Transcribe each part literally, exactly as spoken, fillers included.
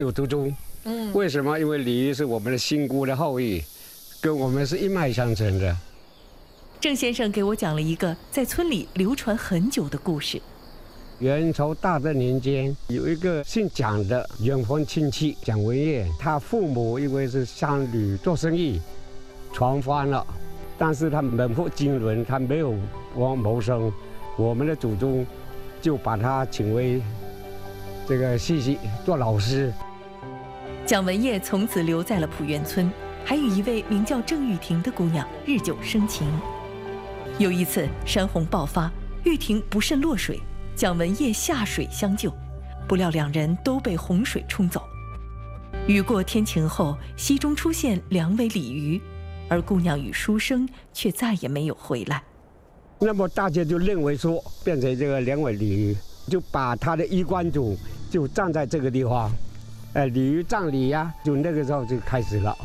有祖宗。嗯，为什么？因为鲤鱼是我们的新姑的后裔，跟我们是一脉相承的。 郑先生给我讲了一个在村里流传很久的故事。 元朝大正年间，有一个姓蒋的远房亲戚蒋文业，他父母因为是商旅做生意，船翻了，但是他门户经纶，他没有往谋生。我们的祖宗就把他请为这个戏戏做老师。 蒋文业从此留在了浦园村，还与一位名叫郑玉婷的姑娘日久生情。有一次山洪爆发，玉婷不慎落水，蒋文业下水相救，不料两人都被洪水冲走。雨过天晴后，溪中出现两尾鲤鱼，而姑娘与书生却再也没有回来。 那么大家就认为说，变成这个两尾鲤鱼，就把他的衣冠冢就葬在这个地方，呃，鲤鱼葬礼呀、啊，就那个时候就开始了。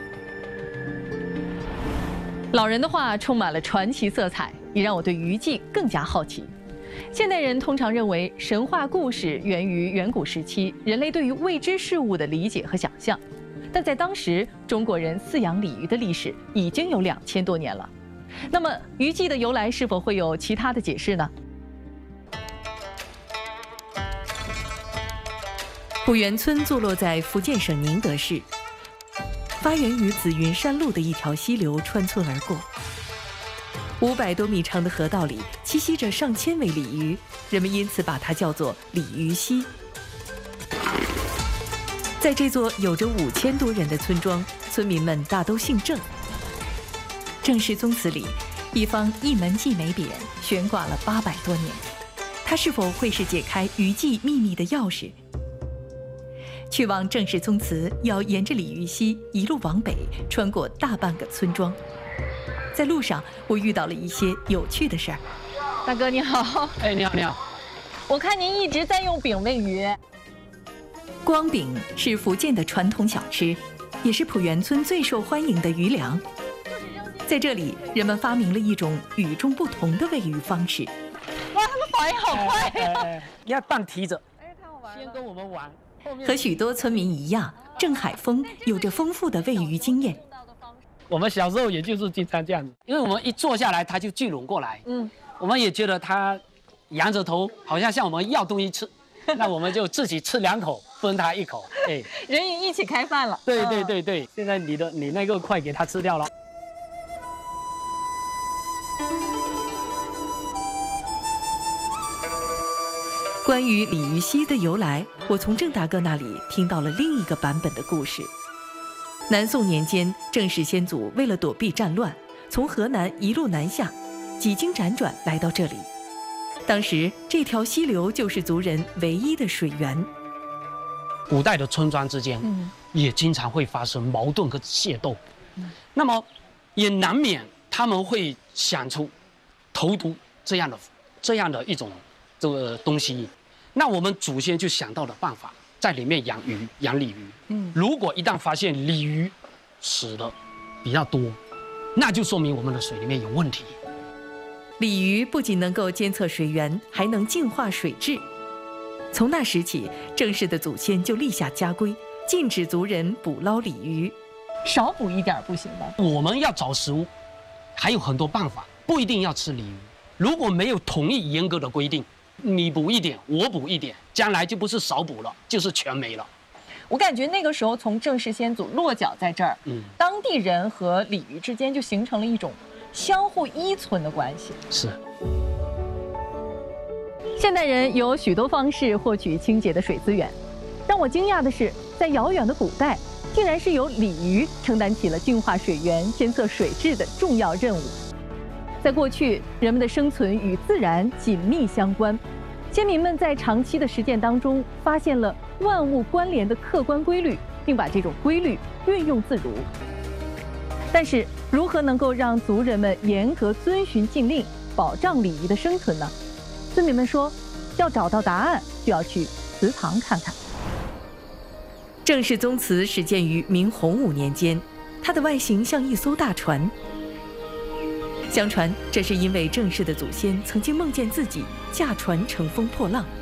老人的话充满了传奇色彩，也让我对鱼祭更加好奇。现代人通常认为神话故事源于远古时期人类对于未知事物的理解和想象，但在当时，中国人饲养鲤鱼的历史已经有两千多年了。那么，鱼祭的由来是否会有其他的解释呢？浦园村坐落在福建省宁德市，发源于紫云山路的一条溪流穿村而过。五百多米长的河道里栖息着上千尾鲤鱼，人们因此把它叫做鲤鱼溪。在这座有着五千多人的村庄，村民们大都姓郑。郑氏宗祠里，一方一门记美匾悬挂了八百多年，它是否会是解开鱼祭秘密的钥匙？去往郑氏宗祠，要沿着鲤鱼溪一路往北，穿过大半个村庄。在路上，我遇到了一些有趣的事儿。大哥你好。 哎，你好，你好。 我看您一直在用饼喂鱼。光饼是福建的传统小吃，也是浦园村最受欢迎的鱼粮。在这里，人们发明了一种与众不同的喂鱼方式。哇，他们反应好快呀、啊！ 哎哎哎要蛋提着。哎，太好玩了。先跟我们玩。 和许多村民一样，郑海峰有着丰富的喂鱼经验。 我们小时候也就是经常这样子，因为我们一坐下来，他就聚拢过来。嗯，我们也觉得他仰着头，好像向我们要东西吃，那我们就自己吃两口，分他一口。哎， 人也一起开饭了。 对对对对，现在你的你那个快给他吃掉了。 关于鲤鱼溪的由来，我从郑大哥那里听到了另一个版本的故事。南宋年间，郑氏先祖为了躲避战乱，从河南一路南下，几经辗转来到这里。当时这条溪流就是族人唯一的水源。 古代的村庄之间，嗯，也经常会发生矛盾和械斗，嗯，那么也难免他们会想出投毒这样的这样的一种这个东西。那我们祖先就想到了办法，在里面养鱼，养鲤鱼。嗯，如果一旦发现鲤鱼死的比较多，那就说明我们的水里面有问题。 鲤鱼不仅能够监测水源，还能净化水质。从那时起，郑氏的祖先就立下家规，禁止族人捕捞鲤鱼。少捕一点不行吗？ 我们要找食物，还有很多办法，不一定要吃鲤鱼。如果没有统一严格的规定，你捕一点，我捕一点，将来就不是少捕了，就是全没了。 我感觉那个时候，从郑氏先祖落脚在这儿，嗯，当地人和鲤鱼之间就形成了一种相互依存的关系。 是。 现代人有许多方式获取清洁的水资源，让我惊讶的是，在遥远的古代，竟然是由鲤鱼承担起了净化水源、监测水质的重要任务。在过去，人们的生存与自然紧密相关，先民们在长期的实践当中发现了万物关联的客观规律，并把这种规律运用自如。但是，如何能够让族人们严格遵循禁令，保障鲤鱼的生存呢？村民们说，要找到答案，就要去祠堂看看。郑氏宗祠始建于明洪武年间，它的外形像一艘大船。相传，这是因为郑氏的祖先曾经梦见自己驾船乘风破浪，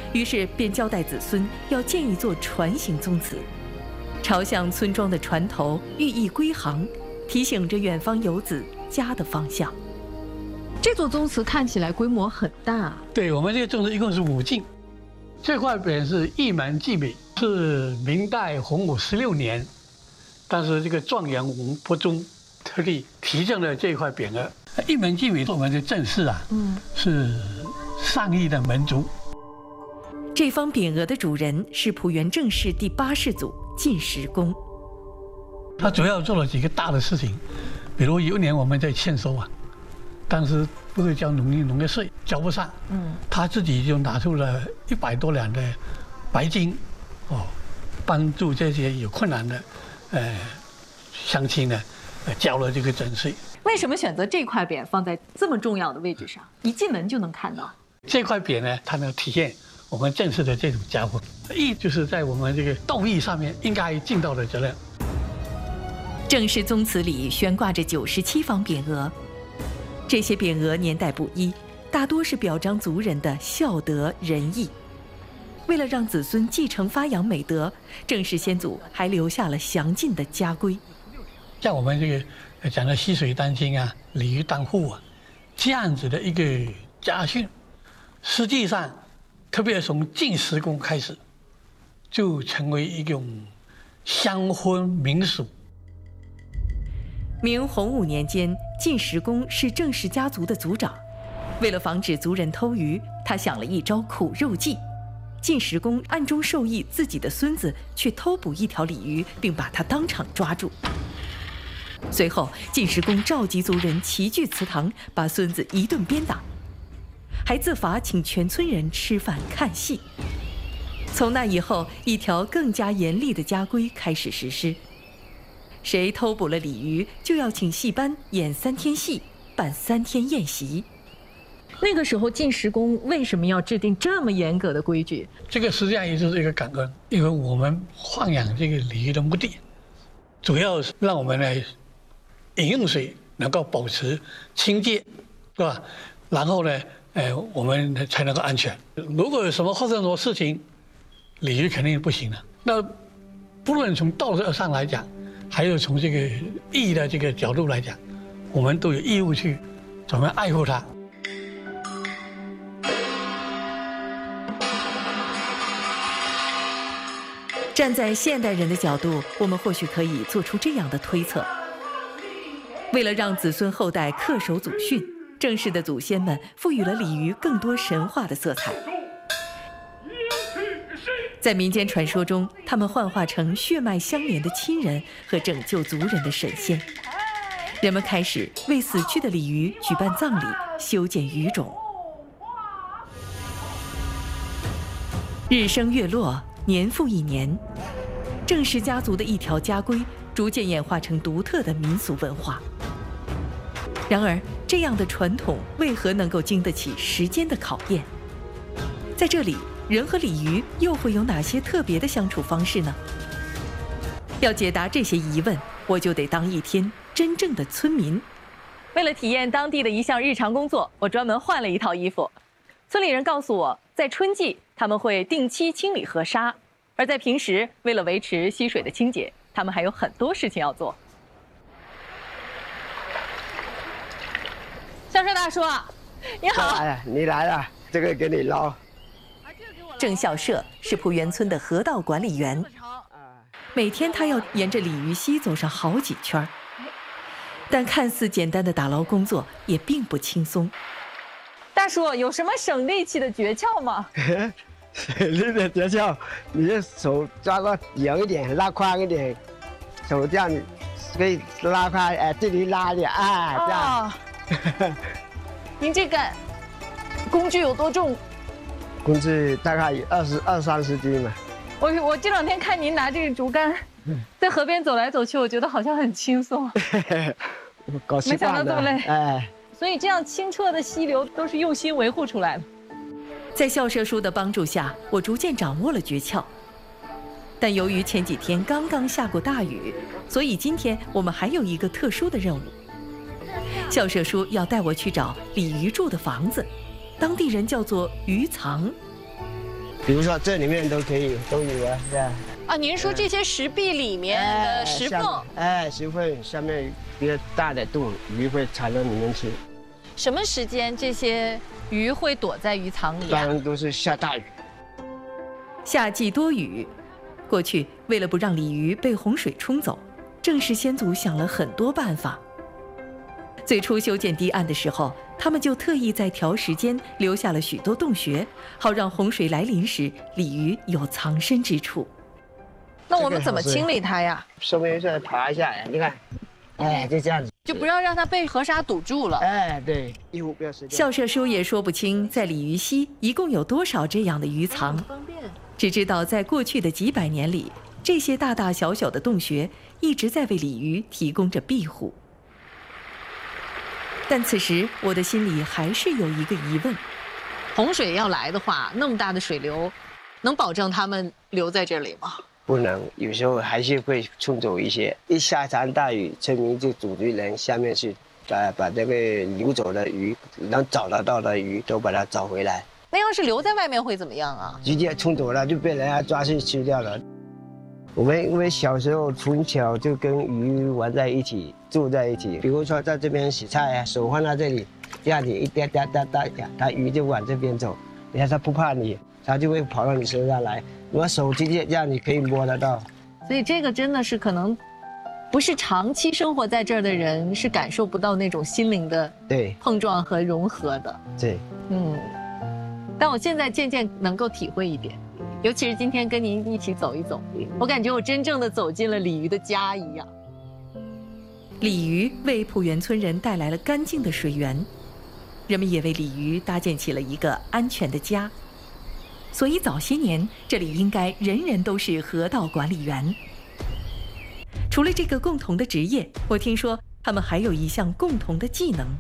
于是便交代子孙要建一座船形宗祠，朝向村庄的船头，寓意归航，提醒着远方游子家的方向。 这座宗祠看起来规模很大。 对，我们这个宗祠一共是五进，这块匾是一门记匾，是明代洪武十六年，当时这个状元王伯宗特地题正了这块匾额。一门记匾是我们的正式啊，嗯，是上亿的门族。 这方匾额的主人是蒲原正氏第八世祖晋石公。 他主要做了几个大的事情，比如有一年我们在欠收啊，当时不是交农业农业税交不上，嗯，他自己就拿出了一百多两的白金，哦，帮助这些有困难的，呃，乡亲呢，呃，交了这个征税。 为什么选择这块匾放在这么重要的位置上？一进门就能看到。 这块匾呢，它能体现我们正式的这种家风，义就是在我们这个道义上面应该尽到的责任。 正式宗祠里悬挂着九十七方匾额，这些匾额年代不一，大多是表彰族人的孝德仁义。为了让子孙继承发扬美德，正氏先祖还留下了详尽的家规。 像我们这个讲的溪水当亲啊，鲤鱼当户啊，这样子的一个家训，实际上，特别从晋石公开始，就成为一种乡婚民俗。 明洪武年间，晋石公是郑氏家族的族长，为了防止族人偷鱼，他想了一招苦肉计。晋石公暗中授意自己的孙子去偷捕一条鲤鱼，并把他当场抓住。随后，晋石公召集族人齐聚祠堂，把孙子一顿鞭打，还自罚请全村人吃饭看戏。从那以后，一条更加严厉的家规开始实施：谁偷捕了鲤鱼，就要请戏班演三天戏，办三天宴席。 那个时候，晋石公为什么要制定这么严格的规矩？ 这个实际上也就是一个感恩，因为我们豢养这个鲤鱼的目的，主要是让我们的饮用水能够保持清洁，是吧？然后呢，呃，我们才能够安全。如果有什么发生什么事情，鲤鱼肯定不行了。那不论从道德上来讲，还有从这个义的这个角度来讲，我们都有义务去怎么爱护它。 站在现代人的角度，我们或许可以做出这样的推测：为了让子孙后代恪守祖训，郑氏的祖先们赋予了鲤鱼更多神话的色彩。在民间传说中，他们幻化成血脉相连的亲人和拯救族人的神仙。人们开始为死去的鲤鱼举办葬礼，修建鱼冢。日升月落，年复一年，郑氏家族的一条家规逐渐演化成独特的民俗文化。然而，这样的传统为何能够经得起时间的考验？在这里，人和鲤鱼又会有哪些特别的相处方式呢？要解答这些疑问，我就得当一天真正的村民。 为了体验当地的一项日常工作，我专门换了一套衣服。村里人告诉我，在春季他们会定期清理河沙，而在平时，为了维持溪水的清洁，他们还有很多事情要做。校舍大叔，你好。 哎，你来了，这个给你捞。 郑孝社是蒲原村的河道管理员，每天他要沿着鲤鱼溪走上好几圈，但看似简单的打捞工作也并不轻松。 大叔，有什么省力气的诀窍吗？ 省力的诀窍，你的手抓个严一点，拉宽一点，手这样可以拉开，哎，这里拉一点，哎，这样。 哦、您这个工具有多重？ 工具大概有二十二三十斤嘛。 我我这两天看您拿这个竹竿，在河边走来走去，我觉得好像很轻松。 搞习惯了， 没想到这么累， 哎。 所以这样清澈的溪流都是用心维护出来的。 在校舍叔的帮助下，我逐渐掌握了诀窍。但由于前几天刚刚下过大雨，所以今天我们还有一个特殊的任务。校舍叔要带我去找鲤鱼住的房子，当地人叫做鱼藏。 比如说这里面都可以都有啊，是吧？ 啊，您说这些石壁里面的石缝， 哎，石缝上面比较大的洞，鱼会藏到里面去。 什么时间这些鱼会躲在鱼塘里、啊？ 一般都是下大雨。 夏季多雨，过去为了不让鲤鱼被洪水冲走，郑氏先祖想了很多办法。最初修建堤岸的时候，他们就特意在条石间留下了许多洞穴，好让洪水来临时鲤鱼有藏身之处。 那我们怎么清理它呀？ 上面再爬一下，你看，哎，就这样子， 就不要让它被河沙堵住了。 哎，对，衣服不要湿掉。 校舍叔也说不清在鲤鱼溪一共有多少这样的鱼藏，只知道在过去的几百年里，这些大大小小的洞穴一直在为鲤鱼提供着庇护。但此时我的心里还是有一个疑问： 洪水要来的话，那么大的水流，能保证它们留在这里吗？ 不能，有时候还是会冲走一些。一下场大雨，村民就组织人下面去，把把这个流走的鱼，能找得到的鱼都把它找回来。 那要是留在外面会怎么样啊？ 直接冲走了，就被人家抓去吃掉了。我们因为小时候从小就跟鱼玩在一起，住在一起。比如说在这边洗菜啊，手放到这里，这样你一哒哒哒哒，它鱼就往这边走。你看它不怕你，它就会跑到你身上来。我手直接这样你可以摸得到。 所以这个真的是可能，不是长期生活在这儿的人是感受不到那种心灵的对碰撞和融合的。 对， 嗯。但我现在渐渐能够体会一点。尤其是今天跟您一起走一走，我感觉我真正的走进了鲤鱼的家一样。 鲤鱼为浦源村人带来了干净的水源，人们也为鲤鱼搭建起了一个安全的家。所以早些年，这里应该人人都是河道管理员。除了这个共同的职业，我听说他们还有一项共同的技能。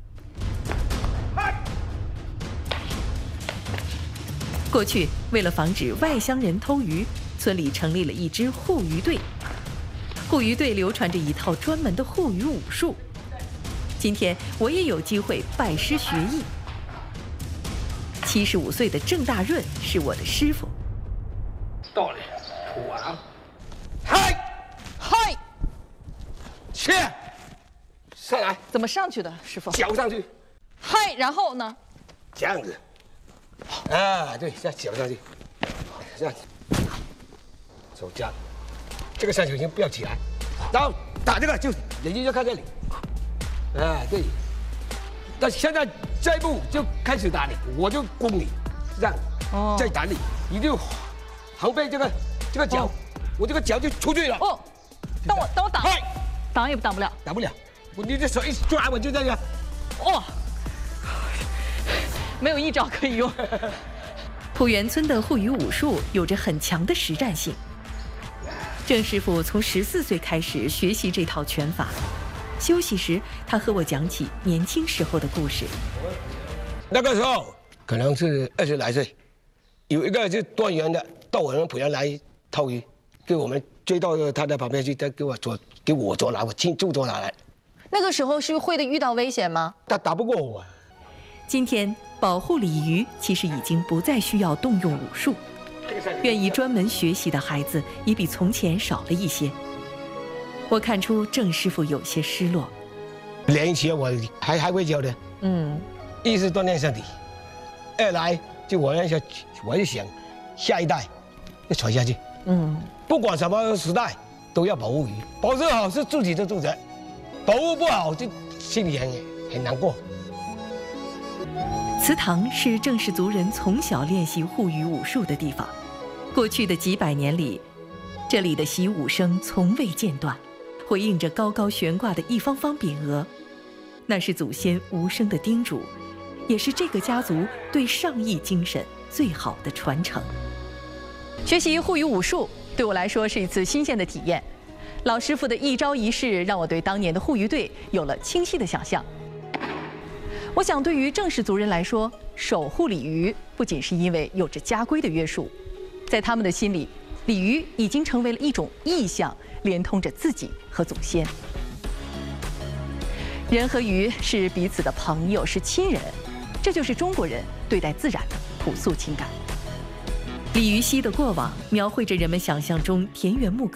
过去，为了防止外乡人偷鱼，村里成立了一支护鱼队。护鱼队流传着一套专门的护鱼武术。今天我也有机会拜师学艺。七十五岁的郑大润是我的师傅。 到了，土王，嗨， 嗨， 切，上来， 怎么上去的，师傅？ 脚上去， 嗨，然后呢？ 这样子。啊，对，再脚上去，这样子，手这样，这个三角形不要起来，然后打这个就眼睛就看这里，啊，对，那现在这一步就开始打你，我就攻你，这样，哦，再打你，你就横背这个这个脚，哦、我这个脚就出去了。哦， 当我当我挡，挡也挡不了， 挡不了，你这手一抓我就这样， 哦。没有一招可以用。 浦源村的护鱼武术有着很强的实战性。郑师傅从十四岁开始学习这套拳法，休息时他和我讲起年轻时候的故事。 那个时候可能是二十来岁，有一个就端园的到我们浦源来偷鱼，给我们追到他的旁边去，他给我捉，给我捉拿，我亲自捉拿来。 那个时候是会的遇到危险吗？ 他打不过我。 今天保护鲤鱼其实已经不再需要动用武术，愿意专门学习的孩子也比从前少了一些。我看出郑师傅有些失落。 练习我还还会教的，嗯，一是锻炼身体，二来就我那些我就想下一代要传下去，嗯，不管什么时代都要保护鱼，保护好是自己的负责，保护不好就心里很很难过。 祠堂是郑氏族人从小练习护鱼武术的地方。过去的几百年里，这里的习武声从未间断，回应着高高悬挂的一方方匾额。那是祖先无声的叮嘱，也是这个家族对上义精神最好的传承。 学习护鱼武术对我来说是一次新鲜的体验。老师傅的一招一式让我对当年的护鱼队有了清晰的想象。我想，对于郑氏族人来说，守护鲤鱼不仅是因为有着家规的约束，在他们的心里，鲤鱼已经成为了一种意象，连通着自己和祖先。人和鱼是彼此的朋友，是亲人，这就是中国人对待自然的朴素情感。 鲤鱼溪的过往描绘着人们想象中田园牧歌